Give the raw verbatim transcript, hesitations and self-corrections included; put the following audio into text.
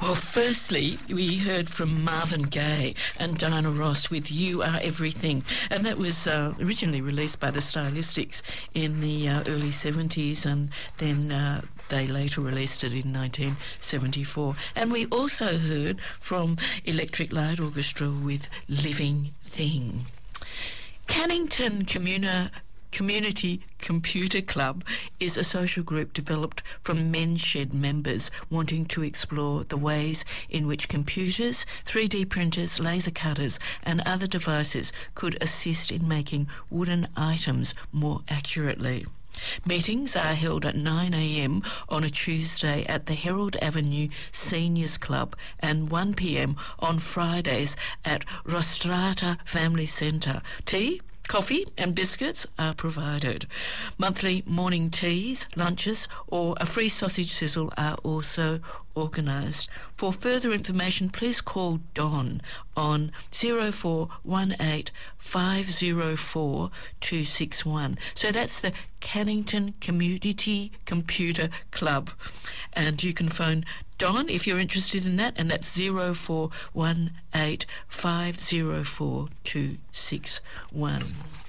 Well, firstly, we heard from Marvin Gaye and Diana Ross with You Are Everything, and that was uh, originally released by the Stylistics in the uh, early seventies, and then uh, they later released it in nineteen seventy-four. And we also heard from Electric Light Orchestra with Living Thing. Cannington Communa Community Computer Club is a social group developed from Men's Shed members wanting to explore the ways in which computers, three D printers, laser cutters and other devices could assist in making wooden items more accurately. Meetings are held at nine a m on a Tuesday at the Herald Avenue Seniors Club and one p m on Fridays at Rostrata Family Centre. Tea, coffee and biscuits are provided. Monthly morning teas, lunches or a free sausage sizzle are also organised. For further information, please call Don on zero four one eight five zero four two six one. So that's the Cannington Community Computer Club. And you can phone Don if you're interested in that, and that's zero four one eight five zero four two six one.